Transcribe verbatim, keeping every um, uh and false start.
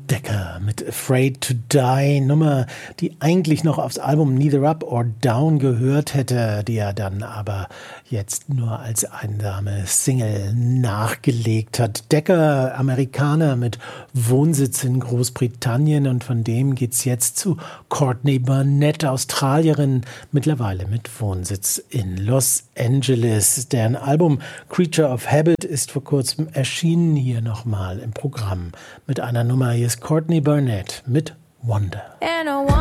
Decker mit Afraid to Die, Nummer, die eigentlich noch aufs Album Neither Up or Down gehört hätte, die er dann aber jetzt nur als einsame Single nachgelegt hat. Decker, Amerikaner mit Wohnsitz in Großbritannien, und von dem geht's jetzt zu Courtney Barnett, Australierin, mittlerweile mit Wohnsitz in Los Angeles. Deren Album Creature of Habit ist vor kurzem erschienen, hier nochmal im Programm mit einer Nummer. Hier ist Courtney Barnett mit Wonder.